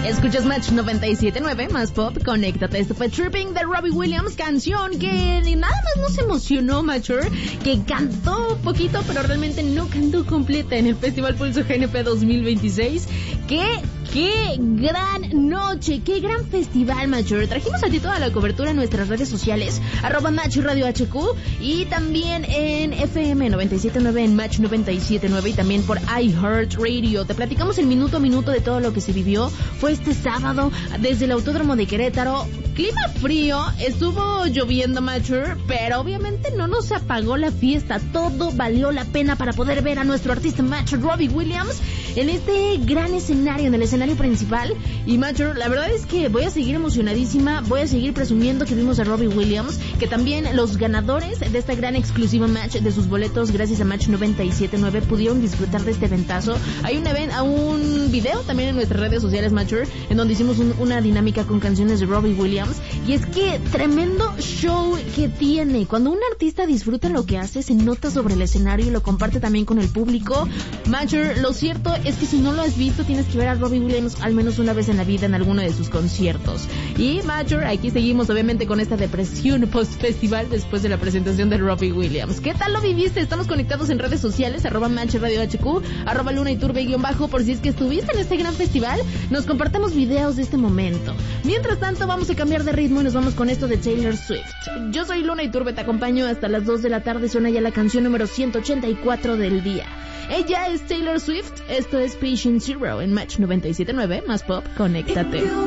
Escuchas Match 97.9, más pop, conéctate. Esto fue Tripping de Robbie Williams, canción que nada más nos emocionó, Mature, que cantó poquito, pero realmente no cantó completa en el Festival Pulso GNP 2026. ¡Qué gran noche! ¡Qué gran festival, Mature! Trajimos a ti toda la cobertura en nuestras redes sociales, @Match Radio HQ, y también en FM 97.9, en Match 97.9, y también por iHeartRadio. Te platicamos el minuto a minuto de todo lo que se vivió. Fue este sábado desde el Autódromo de Querétaro. Clima frío, estuvo lloviendo, Mature, pero obviamente no nos apagó la fiesta. Todo valió la pena para poder ver a nuestro artista Mature, Robbie Williams, en este gran escenario, en el escenario principal. Y Mature, la verdad es que voy a seguir emocionadísima, voy a seguir presumiendo que vimos a Robbie Williams, que también los ganadores de esta gran exclusiva Match de sus boletos, gracias a Match 97.9, pudieron disfrutar de este eventazo. Hay un video también en nuestras redes sociales, Mature, en donde hicimos una dinámica con canciones de Robbie Williams. Y es que tremendo show que tiene. Cuando un artista disfruta lo que hace, se nota sobre el escenario y lo comparte también con el público. Mature, lo cierto es que si no lo has visto, tienes que ver a Robbie Williams al menos una vez en la vida en alguno de sus conciertos. Y Mature, aquí seguimos obviamente con esta depresión post-festival después de la presentación de Robbie Williams. ¿Qué tal lo viviste? Estamos conectados en redes sociales, @Match Radio HQ, @LunaYturbe_, por si es que estuviste en este gran festival. Nos compartimos videos de este momento. Mientras tanto, vamos a cambiar de ritmo y nos vamos con esto de Taylor Swift. Yo soy Luna Iturbe, te acompaño hasta las 2 de la tarde. Suena ya la canción número 184 del día. Ella es Taylor Swift. Esto es Patient Zero en Match 97.9, más pop, conéctate.